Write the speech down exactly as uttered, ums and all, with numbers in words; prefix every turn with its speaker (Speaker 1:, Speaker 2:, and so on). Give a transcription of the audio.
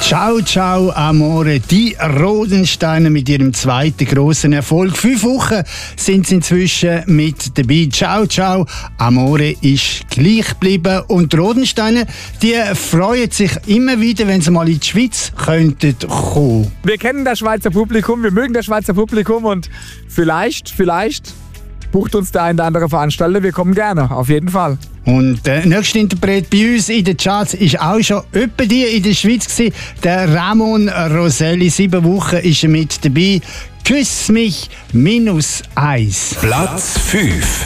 Speaker 1: Ciao, ciao, Amore. Die Rodensteiner mit ihrem zweiten grossen Erfolg. Fünf Wochen sind sie inzwischen mit dabei. Ciao, ciao, Amore ist gleich geblieben. Und die Rodensteiner, die freuen sich immer wieder, wenn sie mal in die Schweiz könnten kommen.
Speaker 2: Wir kennen das Schweizer Publikum, wir mögen das Schweizer Publikum und vielleicht, vielleicht bucht uns der ein oder andere Veranstalter. Wir kommen gerne, auf jeden Fall.
Speaker 1: Und der nächste Interpret bei uns in den Charts ist auch schon öppe die in der Schweiz gewesen. Der Ramon Roselli. Sieben Wochen ist er mit dabei. Küss mich minus eins.
Speaker 3: Platz fünf.